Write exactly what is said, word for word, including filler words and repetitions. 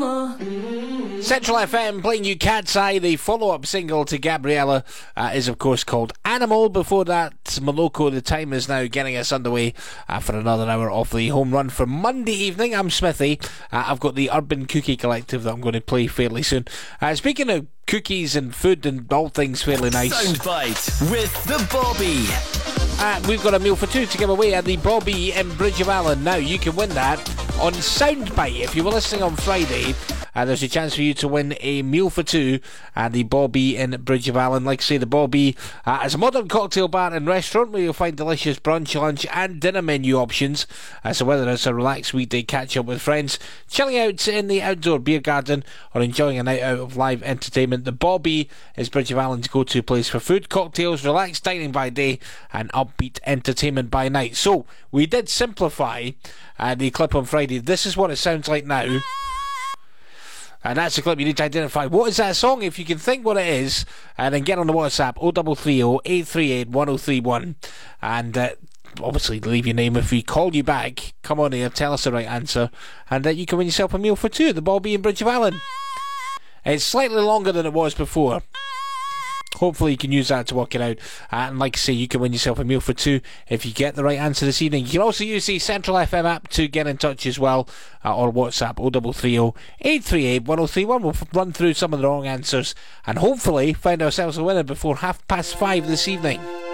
Central F M playing you Cat's Eye. The follow-up single to Gabriella uh, is of course called Animal. Before that, Moloko, The Time Is Now, getting us underway uh, for another hour of the home run for Monday evening. I'm Smithy. uh, I've got the Urban Cookie Collective that I'm going to play fairly soon. uh, Speaking of cookies and food and all things fairly nice, Soundbite with the Bobby. uh, we've got a meal for two to give away at the Bobby in Bridge of Allen. Now you can win that on Soundbite. If you were listening on Friday, Uh, there's a chance for you to win a meal for two at the Bobby in Bridge of Allen. Like I say, the Bobby uh, is a modern cocktail bar and restaurant where you'll find delicious brunch, lunch and dinner menu options. Uh, so whether it's a relaxed weekday catch-up with friends, chilling out in the outdoor beer garden or enjoying a night out of live entertainment, the Bobby is Bridge of Allen's go-to place for food, cocktails, relaxed dining by day and upbeat entertainment by night. So we did simplify uh, the clip on Friday. This is what it sounds like now. And that's the clip you need to identify. What is that song? If you can think what it is, and then get on the WhatsApp oh three three oh, eight three eight, one oh three one, and uh, obviously leave your name. If we call you back, come on here, tell us the right answer, and uh, you can win yourself a meal for two at the Bobby in Bridge of Allen. It's slightly longer than it was before. Hopefully you can use that to work it out. Uh, and like I say, you can win yourself a meal for two if you get the right answer this evening. You can also use the Central F M app to get in touch as well, uh, or WhatsApp oh three three oh, eight three eight, one oh three one. We'll f- run through some of the wrong answers and hopefully find ourselves a winner before half past five this evening.